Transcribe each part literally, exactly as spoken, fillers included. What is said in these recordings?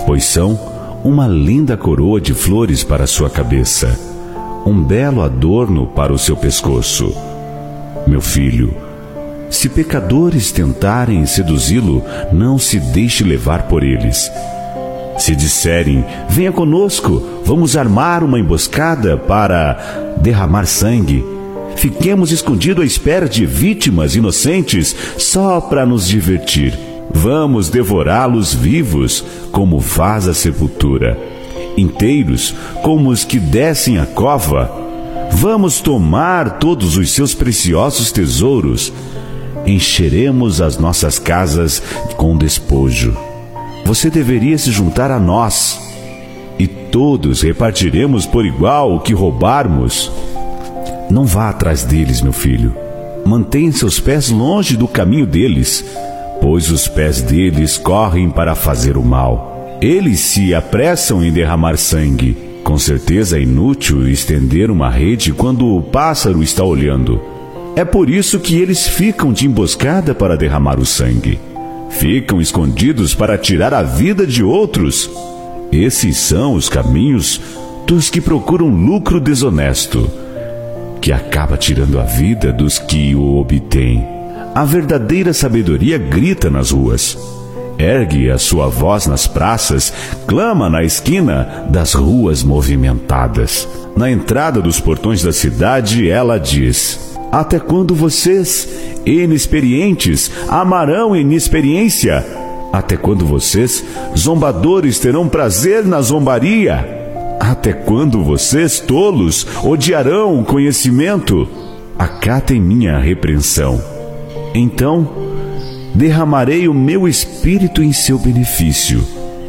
pois são uma linda coroa de flores para sua cabeça, um belo adorno para o seu pescoço. Meu filho, se pecadores tentarem seduzi-lo, não se deixe levar por eles. Se disserem, venha conosco, vamos armar uma emboscada para derramar sangue, fiquemos escondidos à espera de vítimas inocentes só para nos divertir. Vamos devorá-los vivos, como faz a sepultura, inteiros como os que descem a cova. Vamos tomar todos os seus preciosos tesouros, encheremos as nossas casas com despojo. Você deveria se juntar a nós, e todos repartiremos por igual o que roubarmos. Não vá atrás deles, meu filho. Mantenha seus pés longe do caminho deles, pois os pés deles correm para fazer o mal. Eles se apressam em derramar sangue. Com certeza é inútil estender uma rede quando o pássaro está olhando. É por isso que eles ficam de emboscada para derramar o sangue. Ficam escondidos para tirar a vida de outros. Esses são os caminhos dos que procuram lucro desonesto, que acaba tirando a vida dos que o obtêm. A verdadeira sabedoria grita nas ruas, ergue a sua voz nas praças, clama na esquina das ruas movimentadas. Na entrada dos portões da cidade, ela diz: até quando vocês, inexperientes, amarão inexperiência? Até quando vocês, zombadores, terão prazer na zombaria? Até quando vocês, tolos, odiarão o conhecimento? Acatem minha repreensão. Então, derramarei o meu espírito em seu benefício.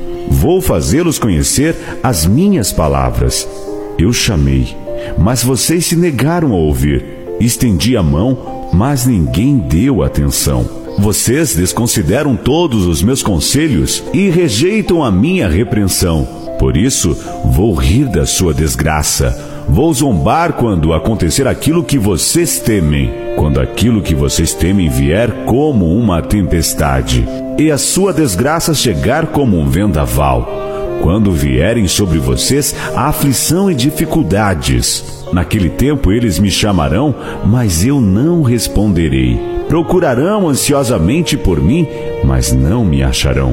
Vou fazê-los conhecer as minhas palavras. Eu chamei, mas vocês se negaram a ouvir. Estendi a mão, mas ninguém deu atenção. Vocês desconsideram todos os meus conselhos e rejeitam a minha repreensão. Por isso, vou rir da sua desgraça. Vou zombar quando acontecer aquilo que vocês temem. Quando aquilo que vocês temem vier como uma tempestade, e a sua desgraça chegar como um vendaval. Quando vierem sobre vocês a aflição e dificuldades, naquele tempo eles me chamarão, mas eu não responderei. Procurarão ansiosamente por mim, mas não me acharão.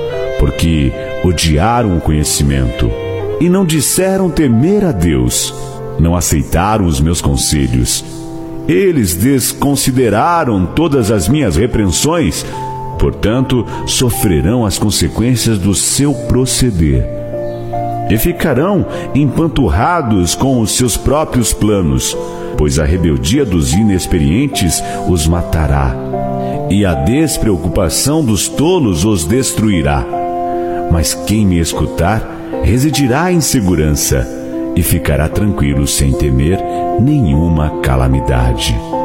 Porque odiaram o conhecimento e não disseram temer a Deus. Não aceitaram os meus conselhos. Eles desconsideraram todas as minhas repreensões. Portanto, sofrerão as consequências do seu proceder. E ficarão empanturrados com os seus próprios planos, pois a rebeldia dos inexperientes os matará, e a despreocupação dos tolos os destruirá. Mas quem me escutar residirá em segurança e ficará tranquilo sem temer nenhuma calamidade.